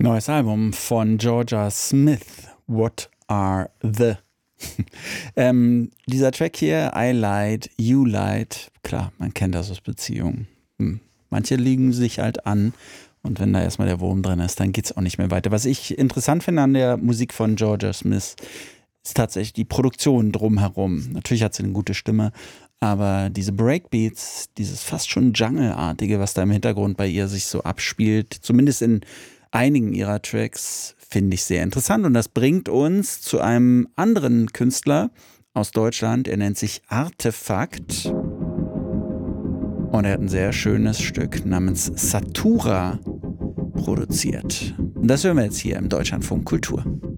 Neues Album von Georgia Smith. What are the? Dieser Track hier, I Lied, You Lied, klar, man kennt das aus Beziehungen. Manche liegen sich halt an und wenn da erstmal der Wurm drin ist, dann geht es auch nicht mehr weiter. Was ich interessant finde an der Musik von Georgia Smith, ist tatsächlich die Produktion drumherum. Natürlich hat sie eine gute Stimme, aber diese Breakbeats, dieses fast schon Jungle-artige, was da im Hintergrund bei ihr sich so abspielt, zumindest in einigen ihrer Tracks, finde ich sehr interessant. Und das bringt uns zu einem anderen Künstler aus Deutschland. Er nennt sich Artefakt. Und er hat ein sehr schönes Stück namens Satura produziert. Und das hören wir jetzt hier im Deutschlandfunk Kultur.